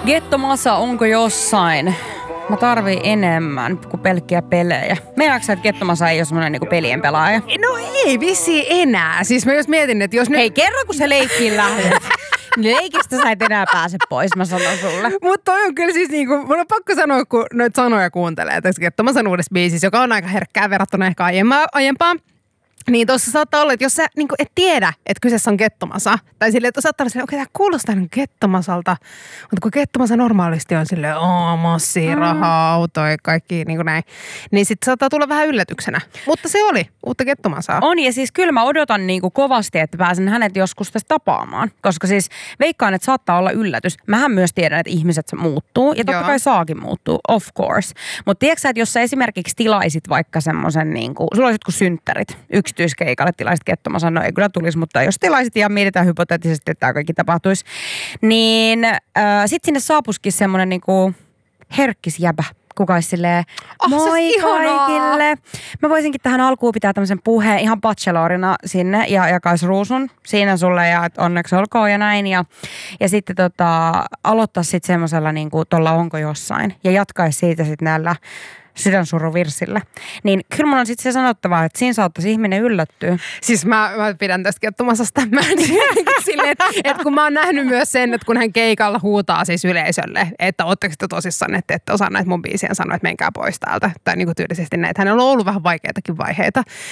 Gettomasa, onko jossain? Mä tarviin enemmän kuin pelkkiä pelejä. Meinaatko sä, että Gettomasa ei ole semmoinen niinku pelien pelaaja? No ei vissiin enää. Siis mä just mietin, että jos nyt... Hei, kerro kun sä leikkiin lähdet. Leikistä sä et enää pääse pois, mä sanon sulle. Mutta toi on kyllä siis niinku, mun on pakko sanoa, kun noita sanoja kuuntelee tässä Gettomasan uudessa biisissä, joka on aika herkkää verrattuna ehkä aiempaan. Niin tuossa saattaa olla, että jos sä niin et tiedä, että kyseessä on Gettomasa, tai silleen, että saattaa olla silleen, okei, tämä kuulostaa niin Gettomasalta, mutta kun Gettomasa normaalisti on silleen, massia, rahaa, autoja, kaikki niin kuin näin, niin sitten saattaa tulla vähän yllätyksenä. Mutta se oli uutta Gettomasaa. On, ja siis kyllä mä odotan niin kuin kovasti, että pääsen hänet joskus tässä tapaamaan, koska siis veikkaan, että saattaa olla yllätys. Mähän myös tiedän, että ihmiset muuttuu, ja totta kai saakin muuttuu, of course. Mutta tiedätkö sä, että jos sä esimerkiksi tilaisit vaikka semmoisen, niin kuin, sulla olisi jotkut synttärit, yksityiskeikalle tilaisit Gettomasan, no ei kyllä tulisi, mutta jos tilaisit ja mietitään hypoteettisesti, että tämä kaikki tapahtuisi, niin sitten sinne saapuisikin semmoinen niinku herkkis jäbä, kuka olisi silleen, moi kaikille. Mä voisinkin tähän alkuun pitää tämmöisen puheen ihan bachelorina sinne ja jakais ruusun siinä sulle ja onneksi olkoon ja näin. Ja sitten aloittaa sitten semmoisella niinku tuolla onko jossain ja jatkaisi siitä sitten näillä sydänsuruvirsillä. Niin kyllä mun on sitten se sanottava, että siinä saattaisi ihminen yllättyä. Siis mä pidän tästä Gettomasasta. Mä silleen, että kun mä oon nähnyt myös sen, että kun hän keikalla huutaa siis yleisölle, että ootteko te tosissaan, että ette osaa näitä mun biisiä sanoa, että menkää pois täältä. Tai niin kuin tyylisesti näitä. Hänellä on ollut vähän vaikeitakin vaiheita.